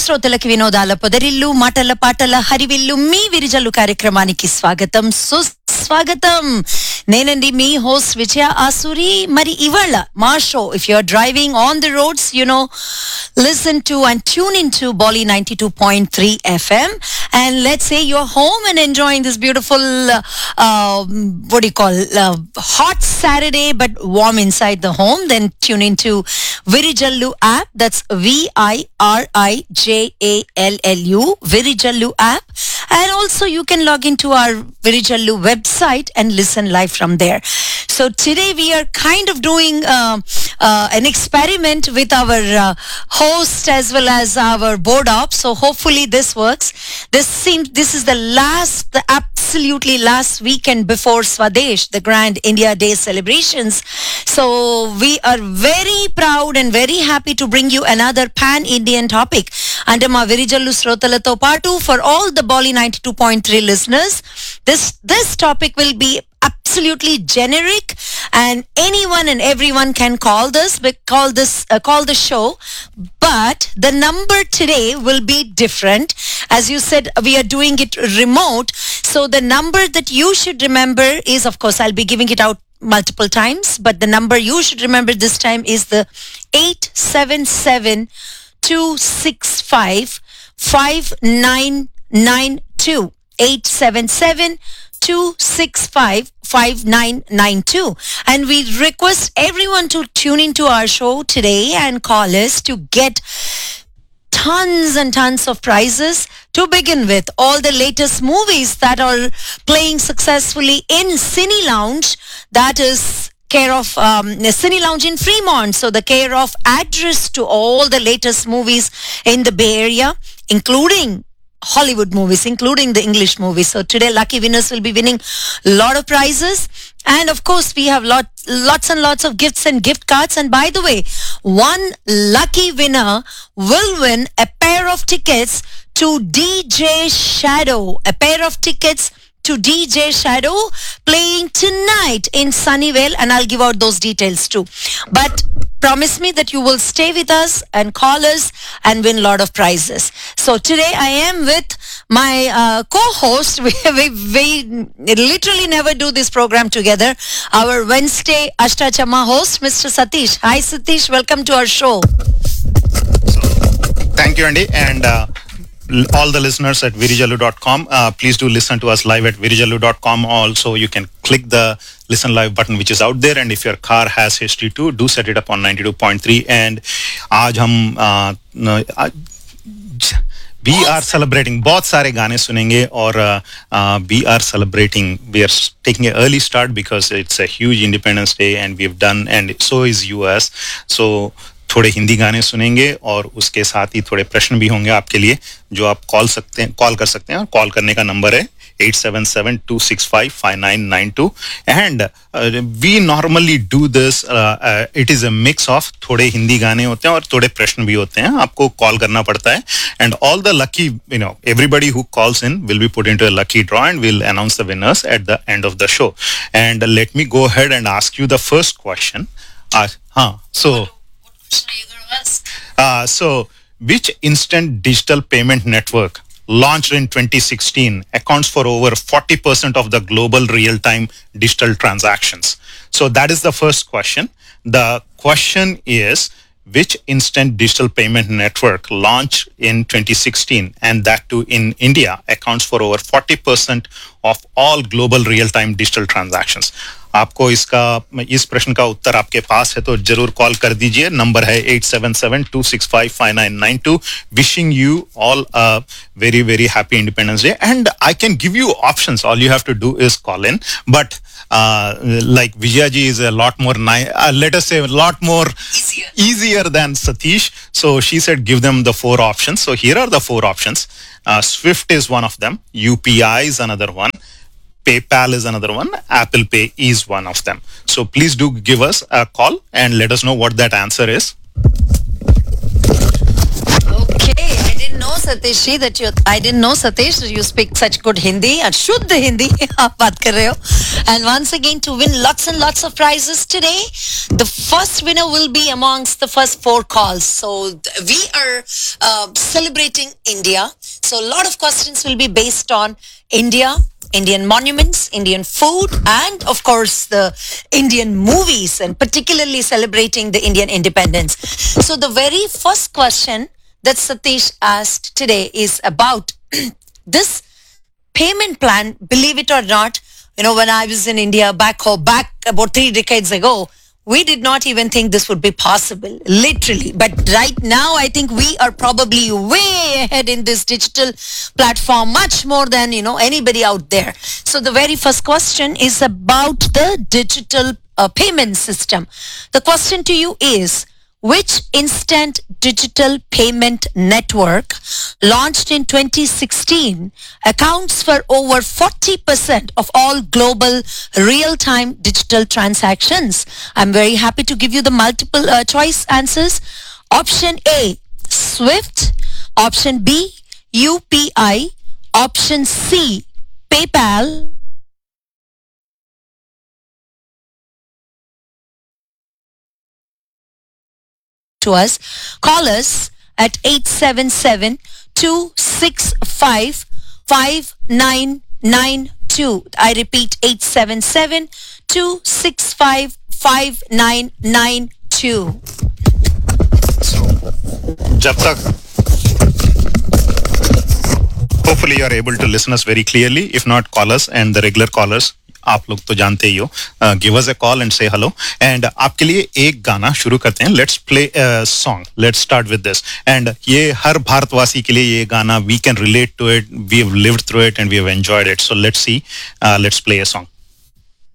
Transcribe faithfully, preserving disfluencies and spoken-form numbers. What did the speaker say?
శ్రోతలకి వినోదాల పొదరిల్లు మాటల పాటల హరివిల్లు మీ విరిజల్లు కార్యక్రమానికి స్వాగతం సుస్వాగతం. నేనండి మీ హోస్ట్ విజయ ఆసూరి. మరి ఇవాళ మా show, if you are driving on the roads, you know, listen to and tune into Bolly ninety-two point three F M, and let's say you're home and enjoying this beautiful uh, uh, what do you call uh, hot Saturday but warm inside the home, then tune into Virijallu app. That's V I R I J A L L U, Virijallu app. And also you can log into our Virijallu website and listen live from there. So today we are kind of doing uh, uh, an experiment with our uh, host as well as our board op. So hopefully this works. This seems this is the last, the absolutely last weekend before Swadesh, the Grand India Day celebrations. So we are very proud and very happy to bring you another pan-Indian topic. Under ma Virijallu Srotalato Patu, for all the Bolly ninety-two point three listeners, this this topic will be absolutely generic, and anyone and everyone can call this call this uh, call the show, but the number today will be different. As you said, we are doing it remote, so the number that you should remember is, of course, I'll be giving it out multiple times, but the number you should remember this time is the eight seven seven two six five five nine nine two, eight seven seven two six five five nine nine two. And we request everyone to tune into our show today and call us to get tons and tons of prizes. To begin with, all the latest movies that are playing successfully in Cine Lounge, that is care of um, Cine Lounge in Fremont. So the care of address to all the latest movies in the Bay Area, including Hollywood movies, including the English movies. So today lucky winners will be winning a lot of prizes, and of course we have lot lots and lots of gifts and gift cards. And by the way, one lucky winner will win a pair of tickets to D J Shadow, a pair of tickets to D J Shadow playing tonight in Sunnyvale, and I'll give out those details too. But promise me that you will stay with us and call us and win a lot of prizes. So today I am with my uh, co-host. We, we, we literally never do this program together. Our Wednesday Ashtachama host, Mister Satish. Hi Satish, welcome to our show. Thank you, Andy, and uh, all the listeners at virijallu dot com, uh, please do listen to us live at virijallu dot com. Also, you can click the listen live button which is out there, and if your car has history too, do set it up on ninety-two point three. And aaj hum uh, uh, we are celebrating बहुत सारे गाने सुनेंगे, और uh, uh, we are celebrating, we are taking an early start because it's a huge Independence Day, and we've done, and so is U S. So थोड़े हिंदी गाने सुनेंगे, और उसके साथ ही थोड़े प्रश्न भी होंगे आपके लिए, जो आप कॉल सकते हैं कॉल कर सकते हैं. और कॉल करने का नंबर है eight seven seven two six five five nine nine two. And uh, we normally do this, uh, uh, it is a mix of थोड़े हिंदी गाने होते हैं और थोड़े प्रश्न भी होते हैं. आपको कॉल करना पड़ता है, and all the lucky, you know, everybody who calls in will be put into a lucky draw, and we'll announce the winners at the end of the show. And uh, let me go ahead and ask you the first question. Uh, huh, so Uh, so, which instant digital payment network launched in twenty sixteen accounts for over forty percent of the global real-time digital transactions? So that is the first question. The question is, which instant digital payment network launched in twenty sixteen, and that too in India, accounts for over forty percent of all global real-time digital transactions? आपको इसका इस प्रश्न का उत्तर आपके पास है तो जरूर call कर दीजिए. नंबर है eight seven seven two six five five nine nine two. Wishing you all a very very happy Independence Day, and I can give you options. All you have to do is call in, but uh, like Vijaya ji is a lot more ni- uh, let us say a lot more easier. easier than Satish, so she said give them the four options. So here are the four options. uh, Swift is one of them, U P I is another one, PayPal is another one, Apple Pay is one of them. So please do give us a call and let us know what that answer is. Okay, I didn't know Satish ji, that you. I didn't know, Satish, that you speak such good Hindi and Shuddha Hindi. आप बात कर रहे हो. And once again, to win lots and lots of prizes today, the first winner will be amongst the first four calls. So we are uh, celebrating India. So a lot of questions will be based on India, Indian monuments, Indian food, and of course the Indian movies, and particularly celebrating the Indian independence. So the very first question that Satish asked today is about this payment plan. Believe it or not, you know, when I was in India back home, back about three decades ago, we did not even think this would be possible, literally. But right now, I think we are probably way ahead in this digital platform, much more than, you know, anybody out there. So the very first question is about the digital uh, payment system. The question to you is, which instant digital payment network launched in twenty sixteen accounts for over forty percent of all global real-time digital transactions? I'm very happy to give you the multiple uh, choice answers. Option A, SWIFT. Option B, U P I. Option C, PayPal. To us, call us at eight seven seven, two six five, five nine nine two. I repeat, eight seven seven, two six five, five nine nine two. जब तक hopefully you are able to listen us very clearly. If not, call us, and the regular callers, आप लोग तो जानते ही हो, give us a call and से hello. And आपके लिए एक गाना शुरू करते हैं. Let's play a song. Let's start with this. And ये हर भारतवासी के लिए ये गाना, we can relate to it, we have lived through it and we have enjoyed it. So let's see, let's play a song.